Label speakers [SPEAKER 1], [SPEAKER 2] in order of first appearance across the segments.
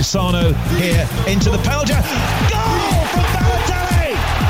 [SPEAKER 1] Cassano here into the penalty. Goal from Balotelli!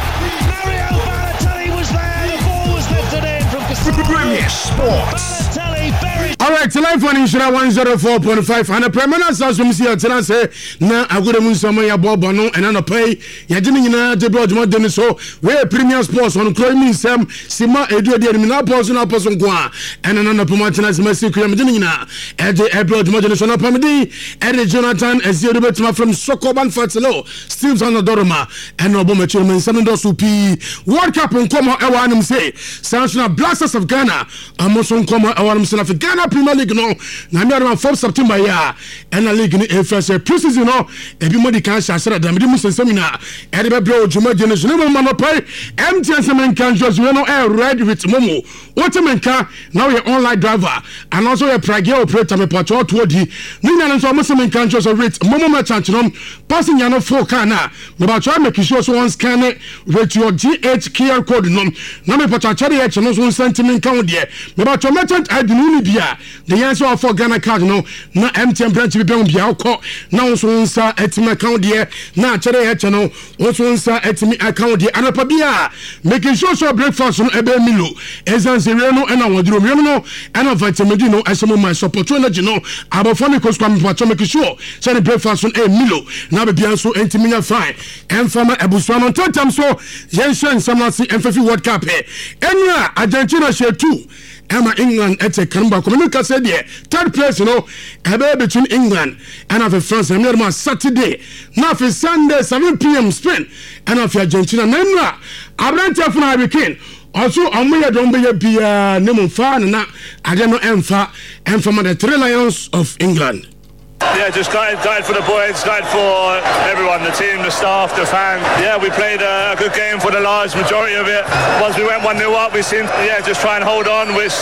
[SPEAKER 1] Mario Balotelli was there. The ball was lifted in from Cassano.
[SPEAKER 2] Premier Sports.
[SPEAKER 1] Balotelli buried.
[SPEAKER 3] All right, live on Insura 104.5 and a permanent house from Sia Tenase. Now I would have some ya Bobono and an pay. Yadina de Broadmont Deniso, where Premier Sports on Croy Sam, Sima Edu de Minapos and Apostle Gua, and another Pomatas Messi Cremadina, Ed Broadmont Denisona Pamadi, Ed Jonathan, as you from Sokoban Fatelo, Steve's on the Doroma, and Obama Chairman Samandos P. World Cup and Como Awanum say, Sanctional Blasters of Ghana, Amoson Como Awanum Son of Ghana Premier League no, Namia 4 September ya, and a league in the first preseason no, everybody can share the Medimus seminar, and the Bro Juma Generation Monopoly, MTN Semen can just ride with Momo, Watermanka, now you're online driver, and also a Prague operator, me patrol toward the Nina and Thomason can just rate Momo Machanchum, passing Yano 4 Kana, but try making sure one scan it with your GH QR code. No, me Pachari H, no one sentiment count there, but your merchant I do Bia, the answer for Ghana card no, na MTN branch be Biao, now so sa etime account there, na Chere H no, also sa etime account there, and a Pabia, making sure so breakfast on Ebe Milo, Ezan Zereno and our Dromino, and a vitamin as some of my support energy no, Abophonic come for making sure, send breakfast on A Milo, now be so intimate fine, and from Abusan on Tatam so, Jensen Samasi and Fifi World Cup, and Argentina share 2. Emma England at a Canberra Communica said, yeah, third place, you know, a between England and of France and Myanmar Saturday. Now for Sunday, 7 p.m. Spain, and of Argentina, Nemra, Abranta from Hurricane. Also, on me, I don't be a Nemo fan, and I don't know Emfa, and from the 3 Lions of England.
[SPEAKER 4] Yeah, just guided for the boys, guided for everyone, the team, the staff, the fans. Yeah, we played a good game for the large majority of it. Once we went 1-0 up, we seemed, just try and hold on, which,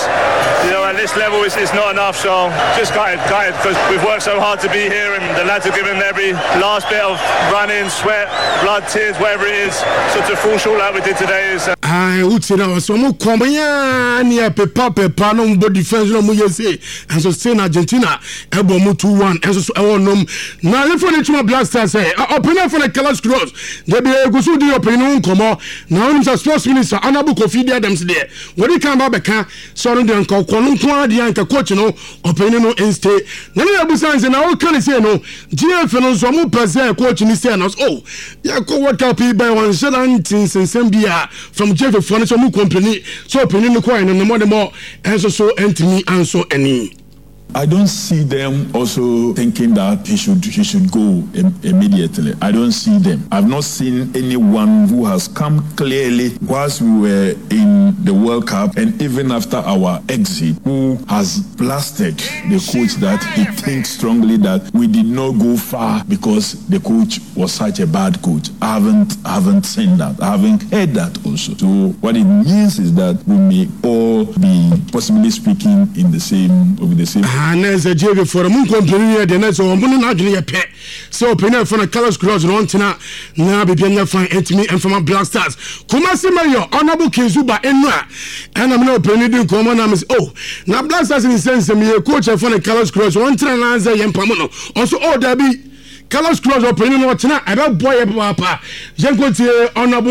[SPEAKER 4] at this level is not enough. So just guided, because we've worked so hard to be here, and the lads have given every last bit of running, sweat, blood, tears, whatever it is. So to fall short like we did today is...
[SPEAKER 3] I would say now, so more combine near Pepa, no body defense, no more say, and so say Argentina, Ebo 2-1, and so I know. Now, if we need Blasters say, open up for the Colors Cross, they be a good opinion, come on. Now, I'm a sports minister, Anabu Kofi Adams there. When he come back, sorry, the uncle, the anchor coach, opinion in state. Then I was saying, I can't say no, GF and so more per se, coach in his us. Oh, yeah, co work up by one shot and Sambia from Jeff Furniture Company, so opinion coin and the more, and so Anthony and so any.
[SPEAKER 5] I don't see them also thinking that he should go immediately. I don't see them. I've not seen anyone who has come clearly whilst we were in the World Cup and even after our exit who has blasted the coach that he thinks strongly that we did not go far because the coach was such a bad coach. I haven't seen that. I haven't heard that also. So what it means is that we may all be possibly speaking with the same.
[SPEAKER 3] As a JV for a moon company, the next one, not a pet. So, opinion from the Colors Cross, and Tina, now be being fine, me and from our Blasters. Kumasi Mayo, Honorable Kizuba, and I'm not opinion, come on, now Blasters in the sense of me, a coach from the Colors Cross, one Tranaza, and Pamono. Also, there be Colors Cross opinion, or tonight, I don't boy, Papa, Janko, Honorable